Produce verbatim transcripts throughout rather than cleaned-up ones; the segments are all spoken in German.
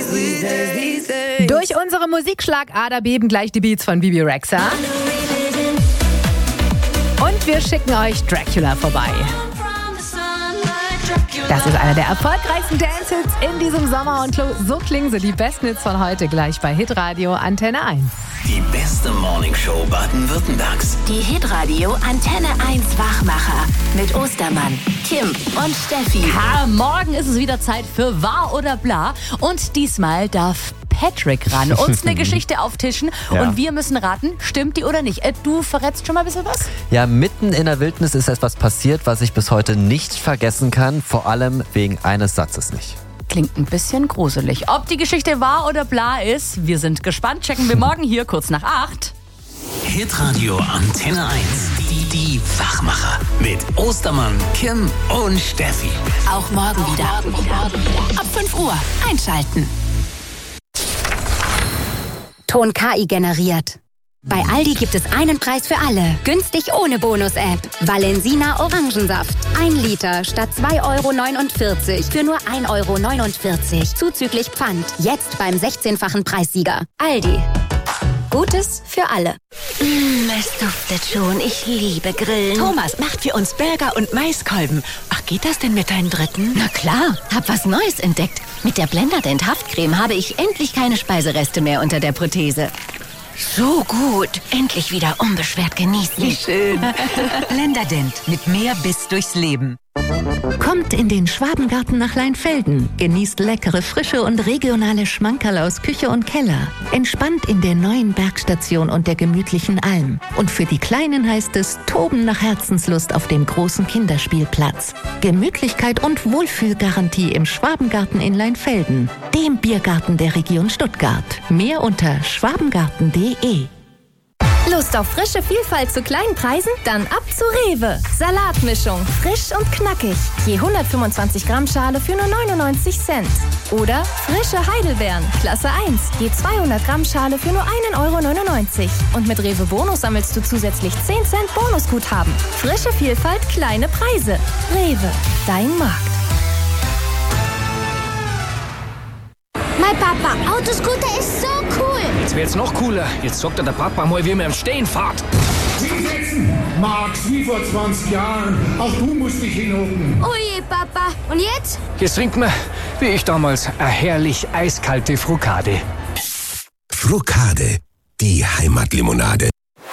Durch unsere Musikschlagader beben gleich die Beats von Bibi Rexha. Und wir schicken euch Dracula vorbei. Das ist einer der erfolgreichsten Dance-Hits in diesem Sommer und so klingen sie die besten Hits von heute gleich bei Hitradio Antenne eins. Die beste Morningshow Baden-Württembergs. Die Hitradio Antenne eins Wachmacher mit Ostermann, Kim und Steffi. Ja, morgen ist es wieder Zeit für Wahr oder Bla und diesmal darf Patrick ran, uns eine Geschichte auftischen ja. und wir müssen raten, stimmt die oder nicht. Äh, du verrätst schon mal ein bisschen was? Ja, mitten in der Wildnis ist etwas passiert, was ich bis heute nicht vergessen kann, vor allem wegen eines Satzes nicht. Klingt ein bisschen gruselig. Ob die Geschichte wahr oder bla ist, wir sind gespannt. Checken wir morgen hier kurz nach acht. Hitradio Antenne eins. Die, die Wachmacher mit Ostermann, Kim und Steffi. Auch morgen wieder. Ab fünf Uhr einschalten. Ton K I generiert. Bei Aldi gibt es einen Preis für alle. Günstig ohne Bonus-App. Valensina Orangensaft. Ein Liter statt zwei Euro neunundvierzig für nur ein Euro neunundvierzig. Zuzüglich Pfand. Jetzt beim sechzehnfachen Preissieger. Aldi. Gutes für alle. Mmh, es duftet schon. Ich liebe Grillen. Thomas macht für uns Burger und Maiskolben. Ach, geht das denn mit deinen Dritten? Na klar, hab was Neues entdeckt. Mit der Blenderdent Haftcreme habe ich endlich keine Speisereste mehr unter der Prothese. So gut. Endlich wieder unbeschwert genießen. Wie schön. Blenderdent mit mehr Biss durchs Leben. Kommt in den Schwabengarten nach Leinfelden. Genießt leckere, frische und regionale Schmankerl aus Küche und Keller. Entspannt in der neuen Bergstation und der gemütlichen Alm. Und für die Kleinen heißt es Toben nach Herzenslust auf dem großen Kinderspielplatz. Gemütlichkeit und Wohlfühlgarantie im Schwabengarten in Leinfelden. Dem Biergarten der Region Stuttgart. Mehr unter schwabengarten punkt de. Lust auf frische Vielfalt zu kleinen Preisen? Dann ab zu Rewe. Salatmischung, frisch und knackig. Je hundertfünfundzwanzig Gramm Schale für nur neunundneunzig Cent. Oder frische Heidelbeeren, Klasse eins. Je zweihundert Gramm Schale für nur ein Euro neunundneunzig. Und mit Rewe Bonus sammelst du zusätzlich zehn Cent Bonusguthaben. Frische Vielfalt, kleine Preise. Rewe, dein Markt. Mein Papa, Autoscooter ist so cool. Jetzt wird's noch cooler. Jetzt zockt der Papa mal, wie man im Stehen fährt. Hinsetzen! Max, wie vor zwanzig Jahren. Auch du musst dich hinhocken. Oh je, Papa. Und jetzt? Jetzt trinkt man, wie ich damals, eine herrlich eiskalte Frukade. Frukade, die Heimatlimonade.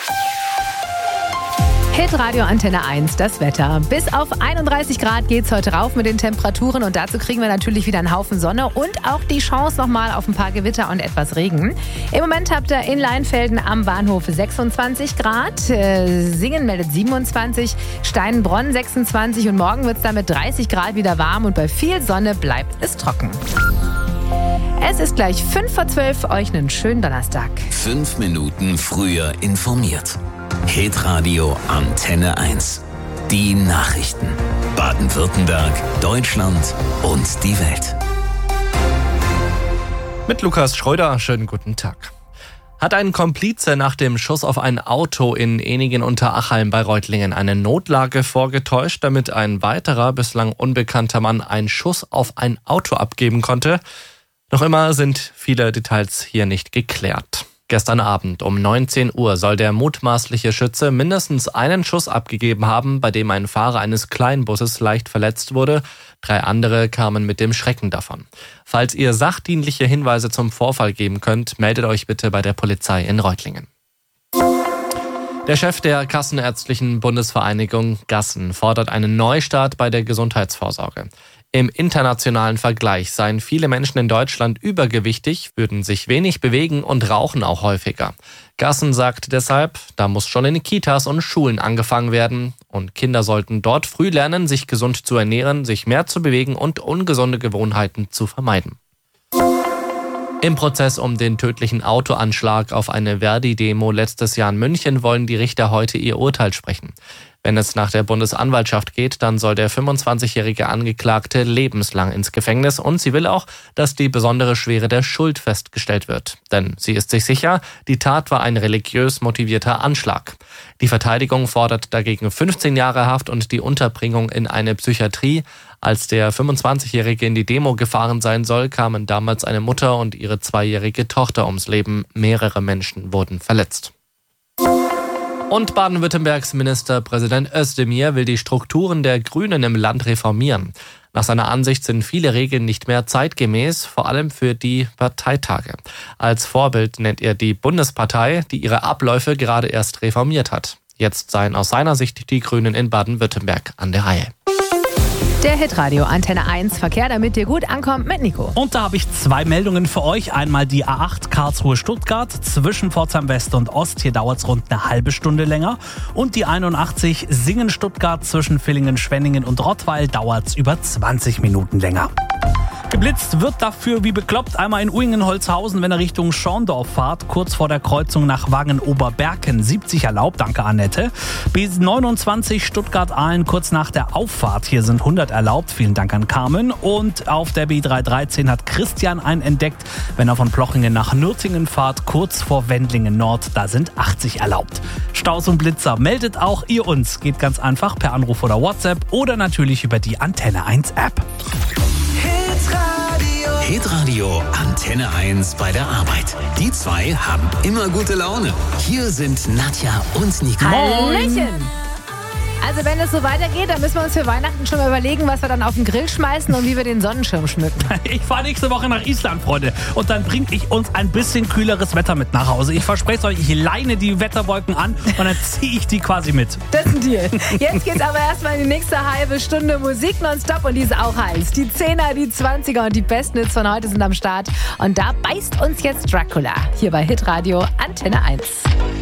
Hitradio Antenne eins, das Wetter. Bis auf einunddreißig Grad geht's heute rauf mit den Temperaturen und dazu kriegen wir natürlich wieder einen Haufen Sonne und auch die Chance nochmal auf ein paar Gewitter und etwas Regen. Im Moment habt ihr in Leinfelden am Bahnhof sechsundzwanzig Grad, äh, Singen meldet siebenundzwanzig, Steinbronn sechsundzwanzig und morgen wird's dann mit dreißig Grad wieder warm und bei viel Sonne bleibt es trocken. Es ist gleich fünf vor zwölf, euch einen schönen Donnerstag. Fünf Minuten früher informiert. Hitradio Antenne eins. Die Nachrichten. Baden-Württemberg, Deutschland und die Welt. Mit Lukas Schröder, schönen guten Tag. Hat ein Komplize nach dem Schuss auf ein Auto in Enigen-Unterachalm bei Reutlingen eine Notlage vorgetäuscht, damit ein weiterer, bislang unbekannter Mann einen Schuss auf ein Auto abgeben konnte? Noch immer sind viele Details hier nicht geklärt. Gestern Abend um neunzehn Uhr soll der mutmaßliche Schütze mindestens einen Schuss abgegeben haben, bei dem ein Fahrer eines Kleinbusses leicht verletzt wurde. Drei andere kamen mit dem Schrecken davon. Falls ihr sachdienliche Hinweise zum Vorfall geben könnt, meldet euch bitte bei der Polizei in Reutlingen. Der Chef der Kassenärztlichen Bundesvereinigung Gassen fordert einen Neustart bei der Gesundheitsvorsorge. Im internationalen Vergleich seien viele Menschen in Deutschland übergewichtig, würden sich wenig bewegen und rauchen auch häufiger. Gassen sagt deshalb, da muss schon in Kitas und Schulen angefangen werden und Kinder sollten dort früh lernen, sich gesund zu ernähren, sich mehr zu bewegen und ungesunde Gewohnheiten zu vermeiden. Im Prozess um den tödlichen Autoanschlag auf eine Verdi-Demo letztes Jahr in München wollen die Richter heute ihr Urteil sprechen. Wenn es nach der Bundesanwaltschaft geht, dann soll der fünfundzwanzigjährige Angeklagte lebenslang ins Gefängnis und sie will auch, dass die besondere Schwere der Schuld festgestellt wird. Denn sie ist sich sicher, die Tat war ein religiös motivierter Anschlag. Die Verteidigung fordert dagegen fünfzehn Jahre Haft und die Unterbringung in eine Psychiatrie. Als der fünfundzwanzigjährige in die Demo gefahren sein soll, kamen damals eine Mutter und ihre zweijährige Tochter ums Leben. Mehrere Menschen wurden verletzt. Und Baden-Württembergs Ministerpräsident Özdemir will die Strukturen der Grünen im Land reformieren. Nach seiner Ansicht sind viele Regeln nicht mehr zeitgemäß, vor allem für die Parteitage. Als Vorbild nennt er die Bundespartei, die ihre Abläufe gerade erst reformiert hat. Jetzt seien aus seiner Sicht die Grünen in Baden-Württemberg an der Reihe. Der Hitradio Antenne eins Verkehr, damit dir gut ankommt mit Nico. Und da habe ich zwei Meldungen für euch. Einmal die A acht Karlsruhe-Stuttgart zwischen Pforzheim West und Ost. Hier dauert es rund eine halbe Stunde länger. Und die einundachtzig Singen-Stuttgart zwischen Villingen-Schwenningen und Rottweil dauert es über zwanzig Minuten länger. Geblitzt wird dafür wie bekloppt einmal in Uingen-Holzhausen, wenn er Richtung Schorndorf fahrt, kurz vor der Kreuzung nach Wangen-Oberberken. siebzig erlaubt, danke Annette. B neunundzwanzig Stuttgart-Aalen kurz nach der Auffahrt, hier sind hundert erlaubt, vielen Dank an Carmen. Und auf der B dreihundertdreizehn hat Christian einen entdeckt, wenn er von Plochingen nach Nürtingen fahrt, kurz vor Wendlingen Nord, da sind achtzig erlaubt. Staus und Blitzer, meldet auch ihr uns, geht ganz einfach per Anruf oder WhatsApp oder natürlich über die Antenne eins App. Hitradio Antenne eins bei der Arbeit. Die zwei haben immer gute Laune. Hier sind Nadja und Nico. Hallöchen! Also wenn es so weitergeht, dann müssen wir uns für Weihnachten schon mal überlegen, was wir dann auf den Grill schmeißen und wie wir den Sonnenschirm schmücken. Ich fahre nächste Woche nach Island, Freunde. Und dann bringe ich uns ein bisschen kühleres Wetter mit nach Hause. Ich verspreche es euch, ich leine die Wetterwolken an und dann ziehe ich die quasi mit. Das ist ein Deal. Jetzt geht's aber erstmal in die nächste halbe Stunde Musik nonstop und die ist auch heiß. Die Zehner, die Zwanziger und die besten Hits von heute sind am Start. Und da beißt uns jetzt Dracula. Hier bei Hitradio Antenne eins.